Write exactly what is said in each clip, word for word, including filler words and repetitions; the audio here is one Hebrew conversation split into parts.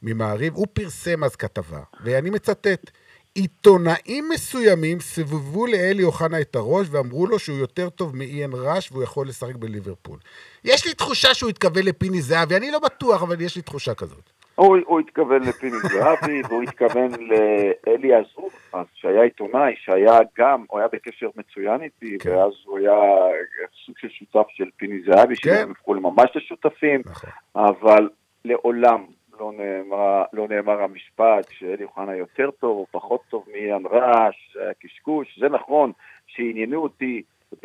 ממעריב, הוא פרסם אז כתבה, ואני מצטט, עיתונאים מסוימים סבבו לאלי אוחנה את הראש ואמרו לו שהוא יותר טוב מאיין ראש והוא יכול לשחק בליברפול. יש לי תחושה שהוא התכוון לפיני זהבי, אני לא בטוח, אבל יש לי תחושה כזאת. הוא, הוא התכוון לפיני זהבי, והוא התכוון לאלי עזוב, שהיה עיתונאי, שהיה גם, הוא היה בקשר מצוין איתי, כן. ואז הוא היה סוג של שותף של פיני זהבי, כן. שהם הפכו לממש לשותפים, נכון. אבל לעולם לא נאמר, לא נאמר המשפט שאלי אוחנה יותר טוב או פחות טוב מאיין ראש, קשקוש, זה נכון שעניינו אותי,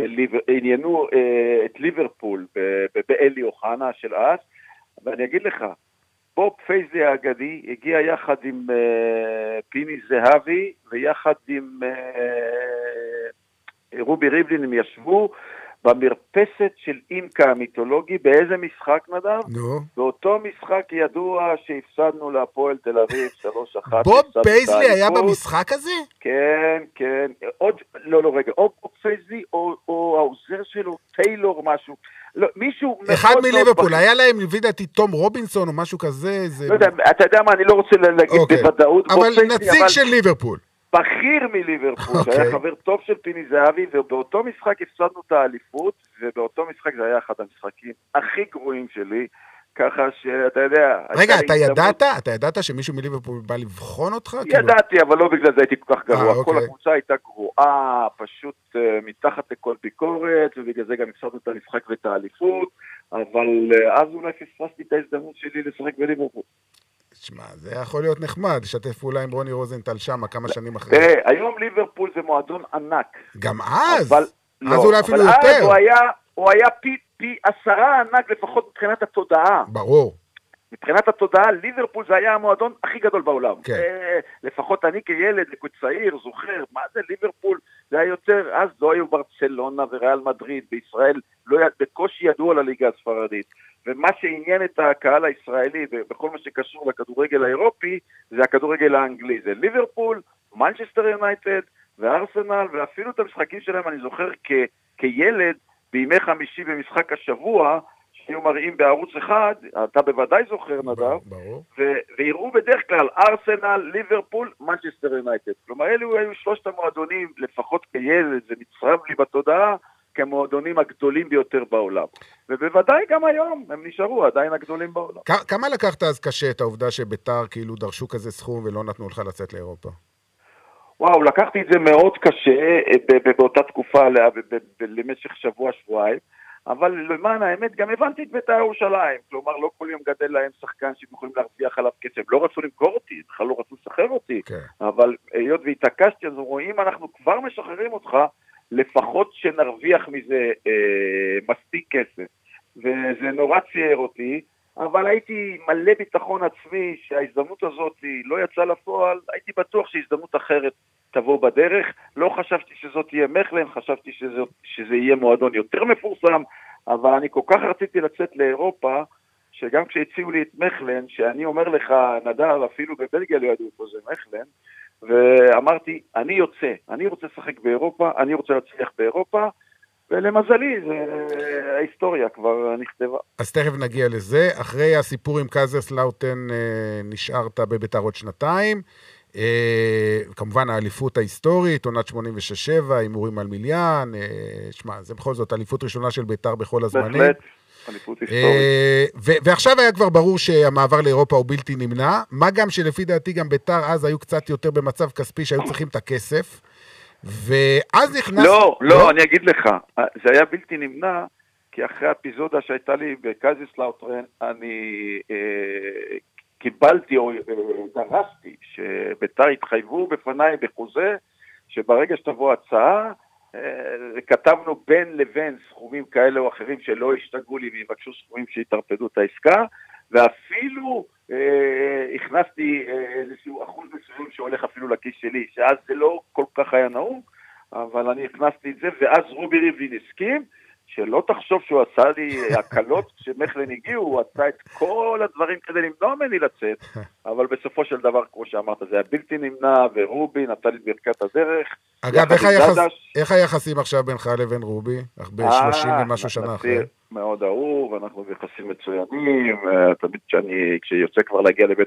עניינו אה, את ליברפול באלי אוחנה של אז, ואני אגיד לך, בוב פייזי האגדי הגיע יחד עם אה, פיני זהבי ויחד עם אה, רובי ריבלין, הם ישבו במרפסת של אימקה המיתולוגי, באיזה משחק נדב? נו. באותו משחק ידוע שהפסדנו להפועל תל אביב שלוש אחת. בוב פייזלי היה במשחק הזה? כן, כן. עוד, לא, לא, רגע. או בוב פייזלי או, או העוזר שלו, טיילור, משהו. לא, מישהו... אחד מליברפול, היה להם לדעתי תום רובינסון או משהו כזה. לא יודע, אתה יודע מה, אני לא רוצה להגיד בוודאות. אבל נציג של ליברפול. בכיר מליברפול, okay. שהיה חבר טוב של פיני זהבי, ובאותו משחק הפסדנו את האליפות, ובאותו משחק זה היה אחד המשחקים הכי גרועים שלי, ככה שאתה יודע... רגע, אתה ידעת? אתה ידעת שמישהו מליברפול בא לבחון אותך? ידעתי, אבל לא בגלל זה הייתי כל כך גרוע. כל הקבוצה הייתה גרועה, פשוט uh, מתחת לכל ביקורת, ובגלל זה גם הפסדנו את המשחק ואת האליפות, אבל uh, אז אולי פספסתי את ההזדמנות שלי לשחק בליברפול. תשמע, זה יכול להיות נחמד, לשתף פעולה עם רוני רוזנטל שם כמה שנים אחרי. היום ליברפול זה מועדון ענק. גם אז? אז אולי אפילו יותר. אבל אז הוא היה פי עשרה ענק לפחות מבחינת התודעה. ברור. מבחינת התודעה, ליברפול זה היה המועדון הכי גדול בעולם. כן. לפחות אני כילד, צעיר, זוכר, מה זה ליברפול? זה היה יותר, אז לא היו ברצלונה וריאל מדריד, בישראל בקושי ידעו על הליגה הספרדית. ומה שעניין את הקהל הישראלי, בכל מה שקשור לכדורגל האירופי, זה הכדורגל האנגלי. זה ליברפול, מנצ'סטר יונייטד, וארסנל, ואפילו את המשחקים שלהם אני זוכר כ- כילד, בימי חמישי במשחק השבוע, שהיו מראים בערוץ אחד, אתה בוודאי זוכר נדב, ו- ויראו בדרך כלל ארסנל, ליברפול, מנצ'סטר יונייטד. כלומר, אלו היו שלושת המועדונים, לפחות כילד, זה מצרב לי בתודעה, כמועדונים הגדולים ביותר בעולם. ובוודאי גם היום הם נשארו עדיין הגדולים בעולם. כמה לקחת אז קשה את העובדה שביתר כאילו דרשו כזה סכום ולא נתנו לך לצאת לאירופה? וואו, לקחתי את זה מאוד קשה באותה תקופה למשך שבוע, שבועיים, אבל למען האמת גם הבנתי את ביתר ירושלים, כלומר לא כל יום גדל להם שחקן שיכולים להרוויח עליו כסף, לא רצו למכור אותי, בכלל לא רצו לשחרר אותי, okay. אבל היות והתעקשתי, אז רואים אנחנו כבר משחררים אותך, לפחות שנרוויח מזה אה, מספיק כסף, וזה נורא צייר אותי, אבל הייתי מלא ביטחון עצמי שההזדמנות הזאת לא יצאה לפועל, הייתי בטוח שהזדמנות אחרת תבוא בדרך, לא חשבתי שזאת תהיה מחלן, חשבתי שזה, שזה יהיה מועדון יותר מפורסם, אבל אני כל כך רציתי לצאת לאירופה, שגם כשהציעו לי את מחלן, שאני אומר לך, נדב, אפילו בבלגיה לא ידעו פה זה מחלן, ואמרתי, אני יוצא, אני רוצה לשחק באירופה, אני רוצה להצליח באירופה, ולמזלי, זה, ההיסטוריה כבר נכתבה. אז תכף נגיע לזה. אחרי הסיפור עם קייזרסלאוטן נשארת בביתר עוד שנתיים. כמובן האליפות ההיסטורית, עונת שמונים ושש שבע, הימורים על מיליון. שמע, זה בכל זאת אליפות ראשונה של ביתר בכל הזמנים. בהחלט, אליפות היסטורית. ועכשיו היה כבר ברור שהמעבר לאירופה הוא בלתי נמנע. מה גם שלפי דעתי גם ביתר אז היו קצת יותר במצב כספי שהיו צריכים את הכסף. ואז נכנס... לא, לא, אני אגיד לך, זה היה בלתי נמנע, כי אחרי האפיזודה שהייתה לי בקייזרסלאוטן, אני אה, קיבלתי או אה, דרסתי, שביתר התחייבו בפניי בחוזה, שברגע שתבוא הצעה, אה, כתבנו בין לבין סכומים כאלה או אחרים שלא השתגעו לי, ויבקשו סכומים שיתרפדו את העסקה, ואפילו אה, הכנסתי אה, איזשהו אחוז מסוים שהולך אפילו לכיס שלי, שאז זה לא כל כך היה נהוג, אבל אני הכנסתי את זה, ואז רובי ריבלין הסכים, שלא תחשוב שהוא עשה לי הקלות, כשמחלן הגיעו, הוא עשה את כל הדברים כדי למנוע ממני לצאת, אבל בסופו של דבר, כמו שאמרת, זה היה בלתי נמנע, ורובי נתן לי ברכת הדרך. אגב, איך, היחס, איך היחסים עכשיו בינך לבין רובי? אך ב-שלושים ומשהו שנה אחרי. מאוד אהוב, אנחנו ביחסים מצוינים, תמיד כשאני, כשיוצא כבר להגיע לבית